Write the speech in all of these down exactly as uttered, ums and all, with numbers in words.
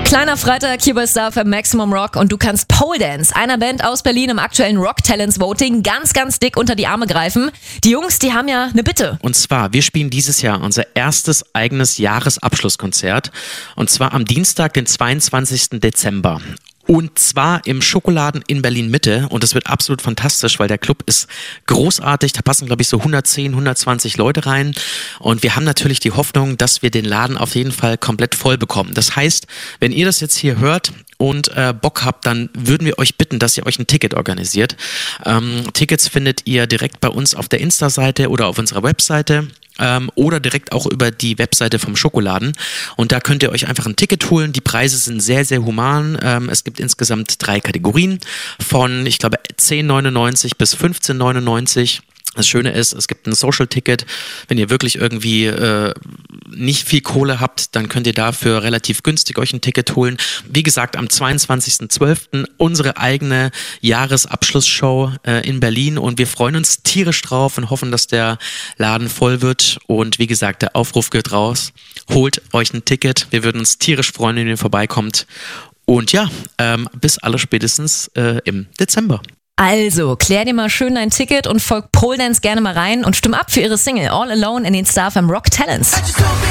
Kleiner Freitag hier bei Star F M Maximum Rock und du kannst Pole Dance, einer Band aus Berlin im aktuellen Rock Talents Voting, ganz, ganz dick unter die Arme greifen. Die Jungs, die haben ja eine Bitte. Und zwar, wir spielen dieses Jahr unser erstes eigenes Jahresabschlusskonzert und zwar am Dienstag, den zweiundzwanzigsten Dezember. Und zwar im Schokoladen in Berlin-Mitte und es wird absolut fantastisch, weil der Club ist großartig, da passen glaube ich so hundertzehn, hundertzwanzig Leute rein und wir haben natürlich die Hoffnung, dass wir den Laden auf jeden Fall komplett voll bekommen. Das heißt, wenn ihr das jetzt hier hört und äh, Bock habt, dann würden wir euch bitten, dass ihr euch ein Ticket organisiert. Ähm, Tickets findet ihr direkt bei uns auf der Insta-Seite oder auf unserer Webseite. Ähm, oder direkt auch über die Webseite vom Schokoladen und da könnt ihr euch einfach ein Ticket holen. Die Preise sind sehr, sehr human. Ähm, es gibt insgesamt drei Kategorien von, ich glaube, zehn neunundneunzig bis fünfzehn neunundneunzig. Das Schöne ist, es gibt ein Social-Ticket. Wenn ihr wirklich irgendwie äh, nicht viel Kohle habt, dann könnt ihr dafür relativ günstig euch ein Ticket holen. Wie gesagt, am zweiundzwanzigsten zwölften unsere eigene Jahresabschlussshow äh, in Berlin und wir freuen uns tierisch drauf und hoffen, dass der Laden voll wird. Und wie gesagt, der Aufruf geht raus. Holt euch ein Ticket. Wir würden uns tierisch freuen, wenn ihr vorbeikommt. Und ja, ähm, bis alle spätestens äh, im Dezember. Also, klär dir mal schön dein Ticket und folg Pole Dance gerne mal rein und stimm ab für ihre Single All Alone in den Star F M Rock Talents.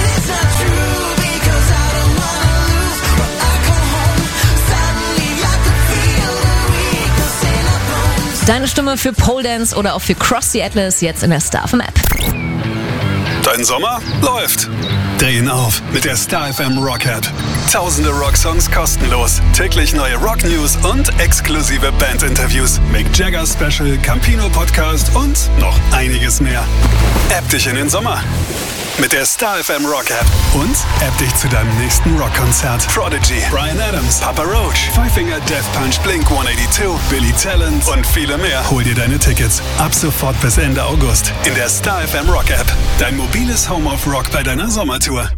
Deine Stimme für Pole Dance oder auch für Cross the Atlas jetzt in der Star F M App. Dein Sommer läuft. Dreh ihn auf mit der Star F M Rock App. Tausende Rocksongs kostenlos, täglich neue Rock-News und exklusive Band-Interviews, Mick Jagger Special, Campino Podcast und noch einiges mehr. App dich in den Sommer mit der Star F M Rock App und App dich zu deinem nächsten Rockkonzert. Prodigy, Bryan Adams, Papa Roach, Five Finger Death Punch, Blink hundertzweiundachtzig, Billy Talent und viele mehr. Hol dir deine Tickets ab sofort bis Ende August in der Star F M Rock App. Dein mobiles Home of Rock bei deiner Sommertour.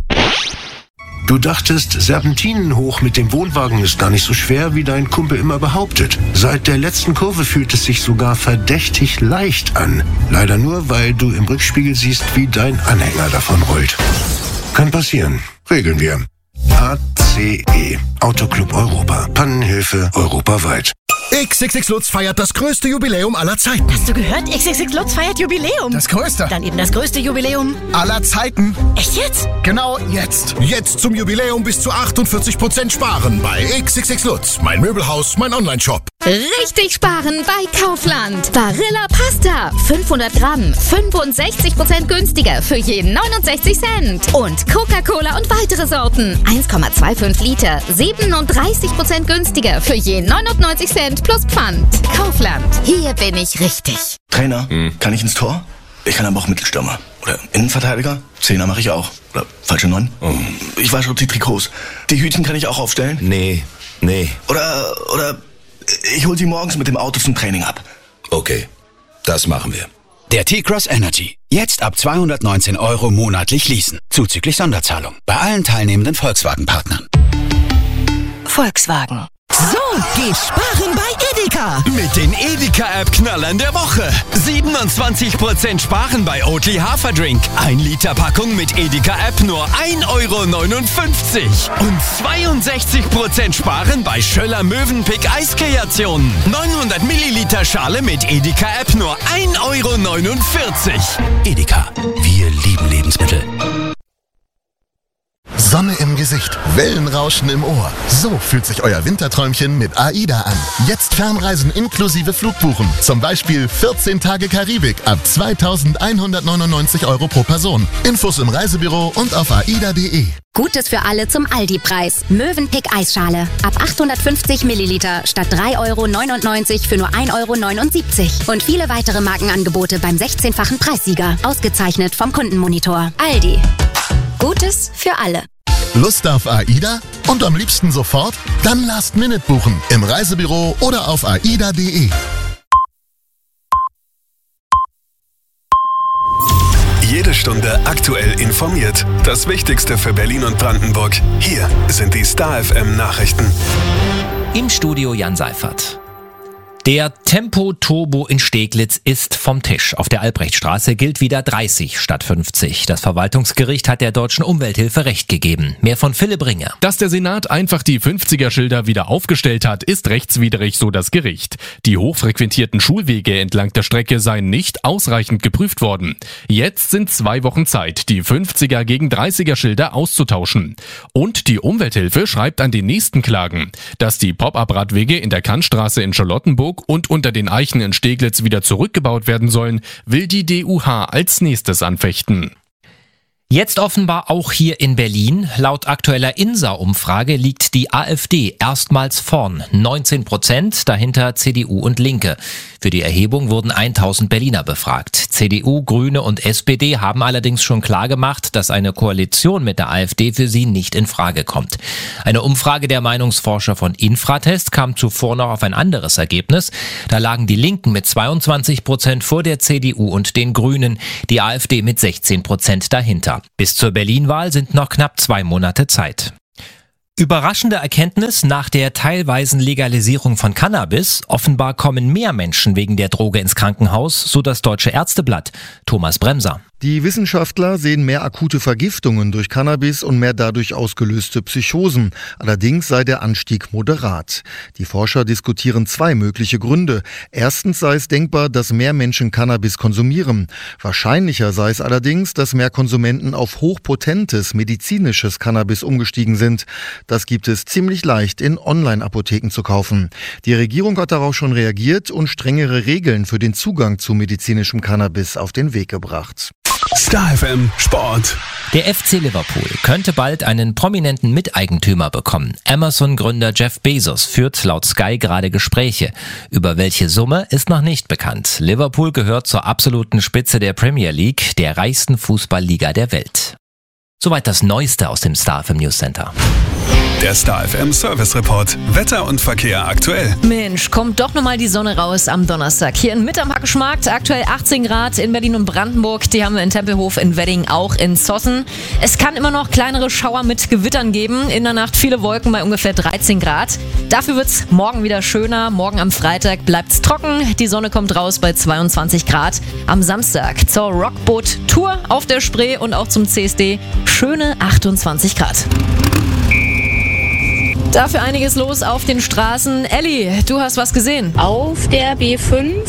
Du dachtest, Serpentinen hoch mit dem Wohnwagen ist gar nicht so schwer, wie dein Kumpel immer behauptet. Seit der letzten Kurve fühlt es sich sogar verdächtig leicht an. Leider nur, weil du im Rückspiegel siehst, wie dein Anhänger davon rollt. Kann passieren. Regeln wir. A C E. Autoclub Europa. Pannenhilfe europaweit. X X X Lutz feiert das größte Jubiläum aller Zeiten. Hast du gehört? X X X Lutz feiert Jubiläum. Das größte. Dann eben das größte Jubiläum aller Zeiten. Echt jetzt? Genau jetzt. Jetzt zum Jubiläum bis zu achtundvierzig Prozent sparen bei X X X Lutz. Mein Möbelhaus, mein Online-Shop. Richtig sparen bei Kaufland. Barilla Pasta. fünfhundert Gramm. fünfundsechzig Prozent günstiger für jeden neunundsechzig Cent. Und Coca-Cola und weitere Sorten. eins Komma fünfundzwanzig Liter. siebenunddreißig Prozent günstiger für jeden neunundneunzig Cent plus Pfand. Kaufland. Hier bin ich richtig. Trainer, hm. kann ich ins Tor? Ich kann aber auch Mittelstürmer. Oder Innenverteidiger? Zehner mache ich auch. Oder falsche Neun? Oh. Ich wasche die Trikots. Die Hütchen kann ich auch aufstellen? Nee, nee. Oder, oder ich hol sie morgens mit dem Auto zum Training ab. Okay, das machen wir. Der T-Cross Energy. Jetzt ab zweihundertneunzehn Euro monatlich leasen. Zuzüglich Sonderzahlung. Bei allen teilnehmenden Volkswagen-Partnern. Volkswagen. So geht sparen bei Edeka. Mit den Edeka-App-Knallern der Woche. siebenundzwanzig Prozent sparen bei Oatly Haferdrink. ein Liter Packung mit Edeka-App nur ein Euro neunundfünfzig. Und zweiundsechzig Prozent sparen bei Schöller Mövenpick Eiskreationen. neunhundert Milliliter Schale mit Edeka-App nur ein Euro neunundvierzig. Edeka. Wir lieben Lebensmittel. Sonne im Gesicht, Wellenrauschen im Ohr. So fühlt sich euer Winterträumchen mit AIDA an. Jetzt Fernreisen inklusive Flugbuchen. Zum Beispiel vierzehn Tage Karibik ab zweitausendeinhundertneunundneunzig Euro pro Person. Infos im Reisebüro und auf aida punkt de. Gutes für alle zum Aldi-Preis. Mövenpick Eisschale. Ab achthundertfünfzig Milliliter statt drei Euro neunundneunzig für nur ein Euro neunundsiebzig. Und viele weitere Markenangebote beim sechzehnfachen Preissieger. Ausgezeichnet vom Kundenmonitor. Aldi. Gutes für alle. Lust auf AIDA? Und am liebsten sofort? Dann Last Minute buchen. Im Reisebüro oder auf aida punkt de. Jede Stunde aktuell informiert. Das Wichtigste für Berlin und Brandenburg. Hier sind die Star F M Nachrichten. Im Studio Jan Seifert. Der Tempo-Turbo in Steglitz ist vom Tisch. Auf der Albrechtstraße gilt wieder dreißig statt fünfzig. Das Verwaltungsgericht hat der Deutschen Umwelthilfe Recht gegeben. Mehr von Philipp Ringer. Dass der Senat einfach die fünfziger-Schilder wieder aufgestellt hat, ist rechtswidrig, so das Gericht. Die hochfrequentierten Schulwege entlang der Strecke seien nicht ausreichend geprüft worden. Jetzt sind zwei Wochen Zeit, die fünfziger gegen dreißiger-Schilder auszutauschen. Und die Umwelthilfe schreibt an den nächsten Klagen, dass die Pop-up-Radwege in der Kantstraße in Charlottenburg und unter den Eichen in Steglitz wieder zurückgebaut werden sollen, will die D U H als nächstes anfechten. Jetzt offenbar auch hier in Berlin. Laut aktueller INSA-Umfrage liegt die AfD erstmals vorn. neunzehn Prozent, dahinter C D U und Linke. Für die Erhebung wurden tausend Berliner befragt. C D U, Grüne und S P D haben allerdings schon klargemacht, dass eine Koalition mit der AfD für sie nicht in Frage kommt. Eine Umfrage der Meinungsforscher von Infratest kam zuvor noch auf ein anderes Ergebnis. Da lagen die Linken mit zweiundzwanzig Prozent vor der C D U und den Grünen, die AfD mit sechzehn Prozent dahinter. Bis zur Berlin-Wahl sind noch knapp zwei Monate Zeit. Überraschende Erkenntnis nach der teilweisen Legalisierung von Cannabis. Offenbar kommen mehr Menschen wegen der Droge ins Krankenhaus, so das Deutsche Ärzteblatt. Thomas Bremser. Die Wissenschaftler sehen mehr akute Vergiftungen durch Cannabis und mehr dadurch ausgelöste Psychosen. Allerdings sei der Anstieg moderat. Die Forscher diskutieren zwei mögliche Gründe. Erstens sei es denkbar, dass mehr Menschen Cannabis konsumieren. Wahrscheinlicher sei es allerdings, dass mehr Konsumenten auf hochpotentes medizinisches Cannabis umgestiegen sind. Das gibt es ziemlich leicht in Online-Apotheken zu kaufen. Die Regierung hat darauf schon reagiert und strengere Regeln für den Zugang zu medizinischem Cannabis auf den Weg gebracht. Star F M Sport. Der F C Liverpool könnte bald einen prominenten Miteigentümer bekommen. Amazon-Gründer Jeff Bezos führt laut Sky gerade Gespräche. Über welche Summe ist noch nicht bekannt. Liverpool gehört zur absoluten Spitze der Premier League, der reichsten Fußballliga der Welt. Soweit das Neueste aus dem Star F M News Center. Der Star F M Service Report. Wetter und Verkehr aktuell. Mensch, kommt doch nochmal die Sonne raus am Donnerstag. Hier in Mitte am Hackenschmarkt, aktuell achtzehn Grad in Berlin und Brandenburg. Die haben wir in Tempelhof, in Wedding, auch in Zossen. Es kann immer noch kleinere Schauer mit Gewittern geben. In der Nacht viele Wolken bei ungefähr dreizehn Grad. Dafür wird's morgen wieder schöner. Morgen am Freitag bleibt's trocken. Die Sonne kommt raus bei zweiundzwanzig Grad. Am Samstag zur Rockboot-Tour auf der Spree und auch zum C S D schöne achtundzwanzig Grad. Dafür einiges los auf den Straßen. Elli, du hast was gesehen. Auf der B fünf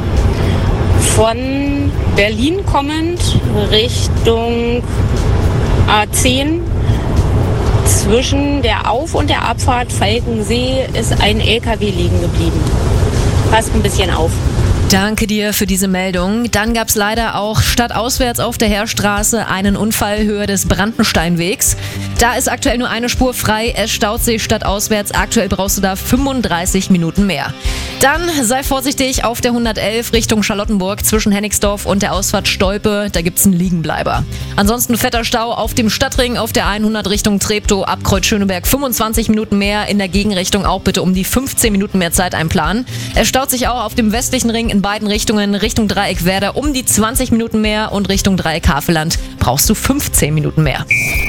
von Berlin kommend Richtung A zehn. Zwischen der Auf- und der Abfahrt Falkensee ist ein L K W liegen geblieben. Passt ein bisschen auf. Danke dir für diese Meldung. Dann gab es leider auch stadtauswärts auf der Heerstraße einen Unfall Höhe des Brandensteinwegs. Da ist aktuell nur eine Spur frei. Es staut sich stadtauswärts. Aktuell brauchst du da fünfunddreißig Minuten mehr. Dann sei vorsichtig auf der hundertelf Richtung Charlottenburg zwischen Hennigsdorf und der Ausfahrt Stolpe. Da gibt es einen Liegenbleiber. Ansonsten fetter Stau auf dem Stadtring auf der hundert Richtung Treptow ab Kreuz Schöneberg. fünfundzwanzig Minuten mehr. In der Gegenrichtung auch bitte um die fünfzehn Minuten mehr Zeit einplanen. Es staut sich auch auf dem westlichen Ring in beiden Richtungen. Richtung Dreieck Werder um die zwanzig Minuten mehr und Richtung Dreieck Havelland brauchst du fünfzehn Minuten mehr.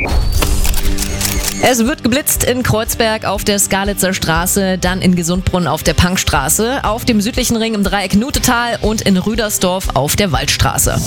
Es wird geblitzt in Kreuzberg auf der Skalitzer Straße, dann in Gesundbrunn auf der Punkstraße, auf dem südlichen Ring im Dreieck Nutetal und in Rüdersdorf auf der Waldstraße.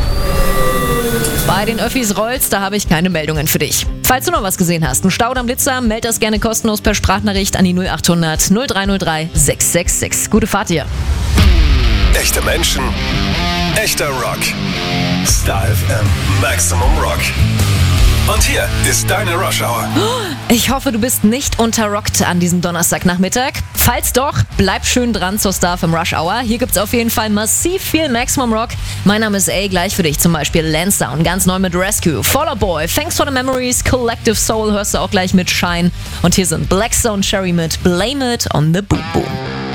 Bei den Öffis rollt's, da habe ich keine Meldungen für dich. Falls du noch was gesehen hast, einen Staudamm, Blitzer, meld das gerne kostenlos per Sprachnachricht an die null achthundert null drei null drei sechs sechs sechs. Gute Fahrt dir. Echte Menschen, echter Rock. Star F M Maximum Rock. Und hier ist deine Rush Hour. Ich hoffe, du bist nicht unterrockt an diesem Donnerstagnachmittag. Falls doch, bleib schön dran zur Star F M Rush Hour. Hier gibt's auf jeden Fall massiv viel Maximum Rock. Mein Name ist A, gleich für dich zum Beispiel Lansdowne, ganz neu mit Rescue, Fall Out Boy, Thanks for the Memories, Collective Soul hörst du auch gleich mit Shine. Und hier sind Black Stone Cherry mit Blame It on the Boom Boom.